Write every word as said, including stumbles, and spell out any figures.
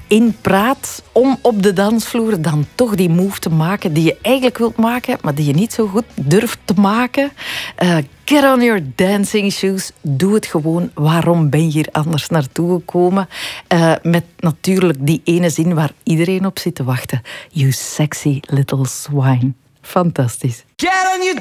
inpraat om op de dansvloer dan toch die move te maken die je eigenlijk wilt maken, maar die je niet zo goed durft te maken. Uh, get on your dancing shoes. Doe het gewoon. Waarom ben je hier anders naartoe gekomen? Uh, met natuurlijk die ene zin waar iedereen op zit te wachten. You sexy little swine. Fantastisch. Get on your